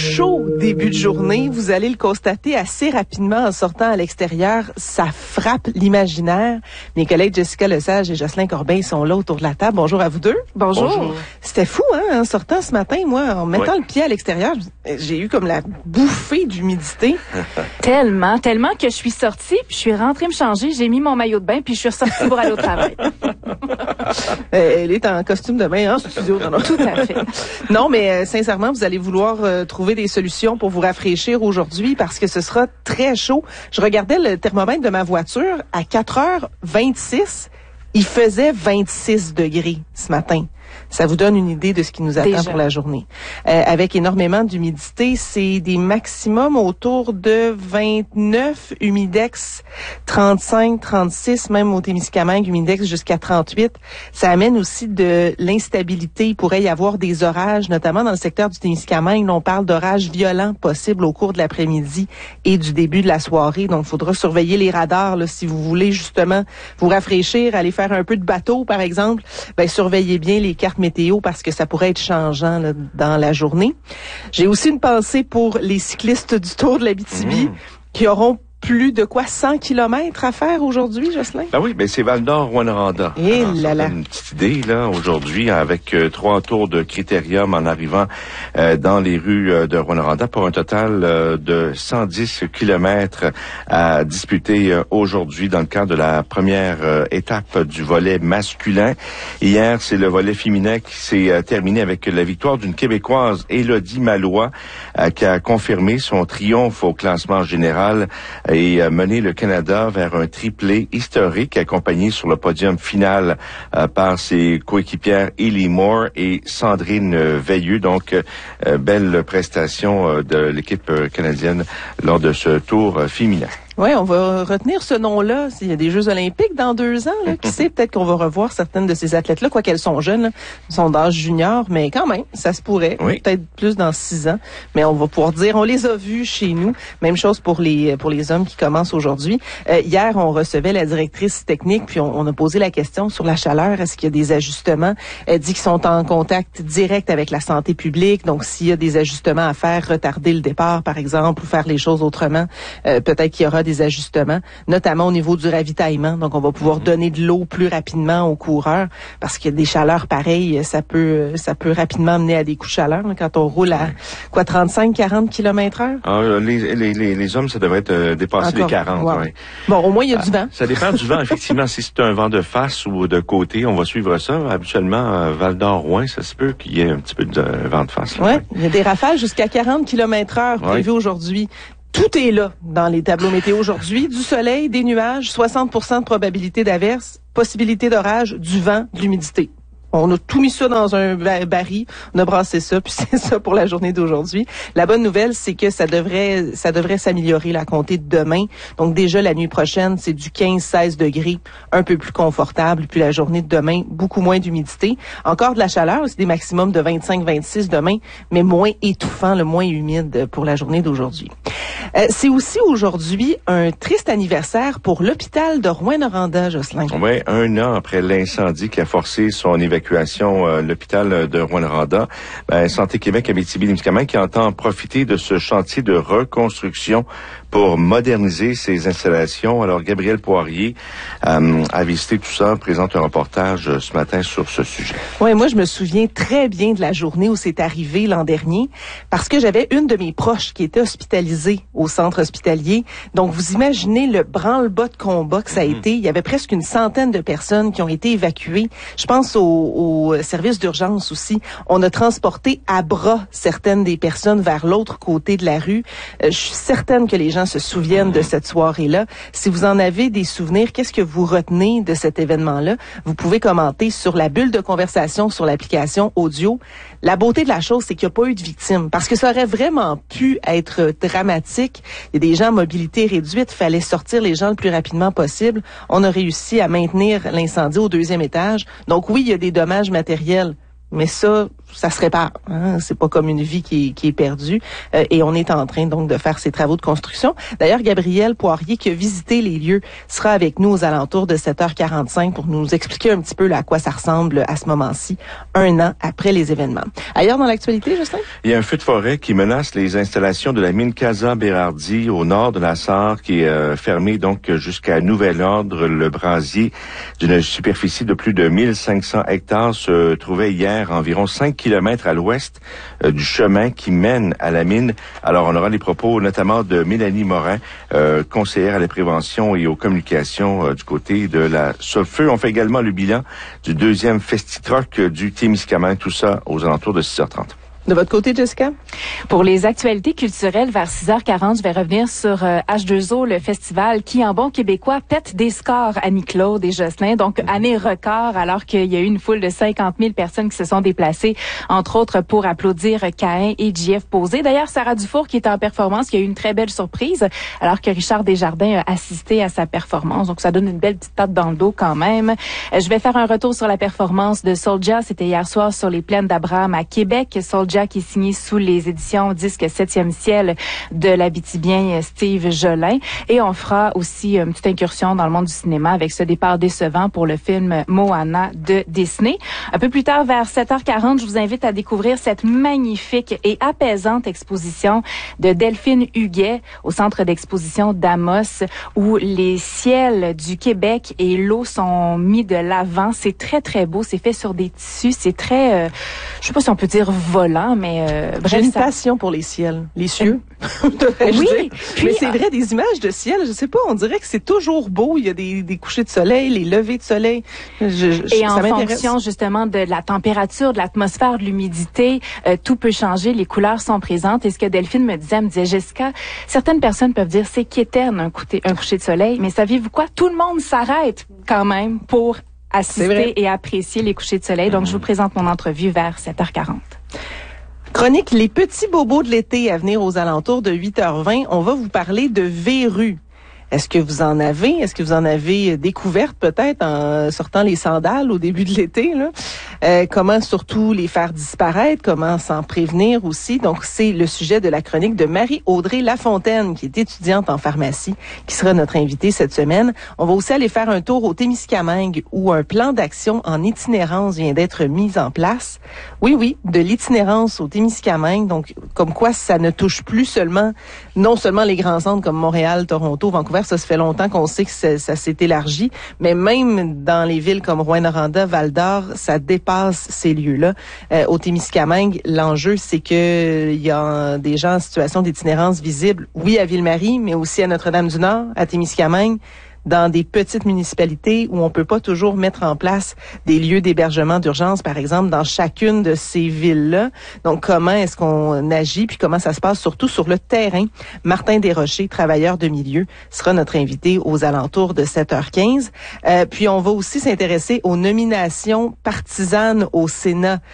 chaud début de journée. Vous allez le constater assez rapidement en sortant à l'extérieur. Ça frappe l'imaginaire. Mes collègues Jessica Lesage et Jocelyn Corbeil sont là autour de la table. Bonjour à vous deux. Bonjour. C'était fou, hein, en sortant ce matin, moi, en mettant le pied à l'extérieur, j'ai eu comme la bouffée d'humidité. Tellement que je suis sortie, puis je suis rentrée me changer, j'ai mis mon maillot de bain, puis je suis ressortie pour aller au travail. Elle est en costume de bain en studio. Non. Tout à fait. Non, mais sincèrement, vous allez vouloir trouver des solutions pour vous rafraîchir aujourd'hui parce que ce sera très chaud. Je regardais le thermomètre de ma voiture à 4h26. Il faisait 26 degrés ce matin. Ça vous donne une idée de ce qui nous attend Déjà. pour la journée. Avec énormément d'humidité, c'est des maximums autour de 29, humidex 35, 36, même au Témiscamingue, humidex jusqu'à 38. Ça amène aussi de l'instabilité. Il pourrait y avoir des orages, notamment dans le secteur du Témiscamingue. On parle d'orages violents possibles au cours de l'après-midi et du début de la soirée. Donc, il faudra surveiller les radars là, si vous voulez justement vous rafraîchir, aller faire un peu de bateau, par exemple. Ben, surveillez bien les cartes météo parce que ça pourrait être changeant là, dans la journée. J'ai aussi une pensée pour les cyclistes du Tour de l'Abitibi qui auront plus de 100 kilomètres à faire aujourd'hui, Jocelyn? Ben oui, c'est Val-d'Or-Rwanda. Et Alors, là ça là. donne une petite idée, là, aujourd'hui, avec 3 tours de critérium en arrivant dans les rues de Rwanda pour un total de 110 kilomètres à disputer aujourd'hui dans le cadre de la première étape du volet masculin. Hier, c'est le volet féminin qui s'est terminé avec la victoire d'une Québécoise, Élodie Malois, qui a confirmé son triomphe au classement général et mener le Canada vers un triplé historique accompagné sur le podium final par ses coéquipières Ellie Moore et Sandrine Veilleux. Donc, belle prestation de l'équipe canadienne lors de ce tour féminin. Oui, on va retenir ce nom-là. S'il y a des Jeux olympiques dans 2 ans, là, qui sait, peut-être qu'on va revoir certaines de ces athlètes-là, quoi qu'elles sont jeunes, là, sont d'âge junior, mais quand même, ça se pourrait. Oui. Peut-être plus dans 6 ans. Mais on va pouvoir dire, on les a vus chez nous. Même chose pour les hommes qui commencent aujourd'hui. Hier, on recevait la directrice technique, puis on a posé la question sur la chaleur. Est-ce qu'il y a des ajustements? Elle dit qu'ils sont en contact direct avec la santé publique. Donc, s'il y a des ajustements à faire, retarder le départ, par exemple, ou faire les choses autrement, peut-être qu'il y aura des ajustements, notamment au niveau du ravitaillement. Donc, on va pouvoir donner de l'eau plus rapidement aux coureurs parce qu'il y a des chaleurs pareilles. Ça peut rapidement mener à des coups de chaleur là, quand on roule à 35-40 km/h. Ah, les hommes, ça devrait être dépasser les 40. Wow. Ouais. Bon, au moins, il y a du vent. Ça dépend du vent, effectivement. Si c'est un vent de face ou de côté, on va suivre ça. Habituellement, Val-d'Or-Rouen, ça se peut qu'il y ait un petit peu de vent de face. Là, Ouais, il y a des rafales jusqu'à 40 km/h prévues aujourd'hui. Tout est là dans les tableaux météo aujourd'hui. Du soleil, des nuages, 60% de probabilité d'averse, possibilité d'orage, du vent, de l'humidité. On a tout mis ça dans un baril, on a brassé ça, puis c'est ça pour la journée d'aujourd'hui. La bonne nouvelle, c'est que ça devrait s'améliorer à compter de demain. Donc déjà, la nuit prochaine, c'est du 15-16 degrés, un peu plus confortable. Puis la journée de demain, beaucoup moins d'humidité. Encore de la chaleur, c'est des maximums de 25-26 demain, mais moins étouffant, le moins humide pour la journée d'aujourd'hui. C'est aussi aujourd'hui un triste anniversaire pour l'hôpital de Rouyn-Noranda, Jocelyn. Oui, 1 an après l'incendie qui a forcé son évacuation, l'hôpital de Rouyn-Noranda, Santé Québec Abitibi-Témiscamingue qui entend profiter de ce chantier de reconstruction pour moderniser ses installations. Alors, Gabriel Poirier a visité tout ça, présente un reportage ce matin sur ce sujet. Oui, moi, je me souviens très bien de la journée où c'est arrivé l'an dernier parce que j'avais une de mes proches qui était hospitalisée au centre hospitalier. Donc, vous imaginez le branle-bas de combat que ça a été. Il y avait presque une centaine de personnes qui ont été évacuées. Je pense au service d'urgence aussi. On a transporté à bras certaines des personnes vers l'autre côté de la rue. Je suis certaine que les gens se souviennent de cette soirée-là. Si vous en avez des souvenirs, qu'est-ce que vous retenez de cet événement-là? Vous pouvez commenter sur la bulle de conversation sur l'application audio. La beauté de la chose, c'est qu'il n'y a pas eu de victimes parce que ça aurait vraiment pu être dramatique. Il y a des gens à mobilité réduite. Il fallait sortir les gens le plus rapidement possible. On a réussi à maintenir l'incendie au 2e étage. Donc oui, il y a des dommages matériels. Mais ça ça se répare. Hein? C'est pas comme une vie qui est perdue. Et on est en train donc de faire ces travaux de construction. D'ailleurs, Gabriel Poirier, qui a visité les lieux, sera avec nous aux alentours de 7h45 pour nous expliquer un petit peu là, à quoi ça ressemble à ce moment-ci, 1 an après les événements. Ailleurs dans l'actualité, Justin? Il y a un feu de forêt qui menace les installations de la mine Casa Berardi au nord de la Sarre, qui est fermée donc jusqu'à nouvel ordre. Le brasier d'une superficie de plus de 1500 hectares se trouvait hier environ 5 kilomètres à l'ouest du chemin qui mène à la mine. Alors, on aura les propos notamment de Mélanie Morin, conseillère à la prévention et aux communications du côté de la Solfeu. On fait également le bilan du 2e Festi-Troc du Témiscamingue, tout ça aux alentours de 6h30. De votre côté, Jessica? Pour les actualités culturelles, vers 6h40, je vais revenir sur H2O, le festival qui, en bon québécois, pète des scores Annie-Claude et Jocelyn. Donc, année record, alors qu'il y a eu une foule de 50 000 personnes qui se sont déplacées, entre autres, pour applaudir Caïn et JF Posé. D'ailleurs, Sarah Dufour, qui est en performance, qui a eu une très belle surprise, alors que Richard Desjardins a assisté à sa performance. Donc, ça donne une belle petite tape dans le dos quand même. Je vais faire un retour sur la performance de Soulja. C'était hier soir sur les plaines d'Abraham à Québec. Soulja qui est signé sous les éditions Disque 7e ciel de l'Abitibien Steve Jolin. Et on fera aussi une petite incursion dans le monde du cinéma avec ce départ décevant pour le film Moana de Disney. Un peu plus tard, vers 7h40, je vous invite à découvrir cette magnifique et apaisante exposition de Delphine Huguet au centre d'exposition d'Amos, où les ciels du Québec et l'eau sont mis de l'avant. C'est très, très beau. C'est fait sur des tissus. C'est très, je sais pas si on peut dire volant, mais j'ai une passion pour les ciels, les cieux. Oui, puis, mais c'est vrai, des images de ciel, je sais pas, on dirait que c'est toujours beau. Il y a des couchers de soleil, les levées de soleil. Et en fonction justement de la température, de l'atmosphère, de l'humidité, tout peut changer. Les couleurs sont présentes. Et ce que Delphine me disait, Jessica, certaines personnes peuvent dire c'est quétaine un coucher de soleil, mais saviez-vous quoi? Tout le monde s'arrête quand même pour assister et apprécier les couchers de soleil. Donc, je vous présente mon entrevue vers 7h40. Chronique Les petits bobos de l'été à venir aux alentours de 8h20. On va vous parler de verrues. Est-ce que vous en avez? Est-ce que vous en avez découverte peut-être en sortant les sandales au début de l'été, là? Comment surtout les faire disparaître? Comment s'en prévenir aussi? Donc, c'est le sujet de la chronique de Marie-Audrey Lafontaine, qui est étudiante en pharmacie, qui sera notre invitée cette semaine. On va aussi aller faire un tour au Témiscamingue, où un plan d'action en itinérance vient d'être mis en place. Oui, de l'itinérance au Témiscamingue. Donc, comme quoi ça ne touche plus non seulement les grands centres comme Montréal, Toronto, Vancouver. Ça fait longtemps qu'on sait que ça s'est élargi, mais même dans les villes comme Rouyn-Noranda, Val-d'Or, ça dépasse ces lieux-là. Au Témiscamingue, l'enjeu, c'est que il y a des gens en situation d'itinérance visible, oui, à Ville-Marie, mais aussi à Notre-Dame-du-Nord, à Témiscamingue, dans des petites municipalités où on peut pas toujours mettre en place des lieux d'hébergement d'urgence, par exemple, dans chacune de ces villes-là. Donc, comment est-ce qu'on agit, puis comment ça se passe, surtout sur le terrain? Martin Desrochers, travailleur de milieu, sera notre invité aux alentours de 7h15. Puis, on va aussi s'intéresser aux nominations partisanes au Sénat.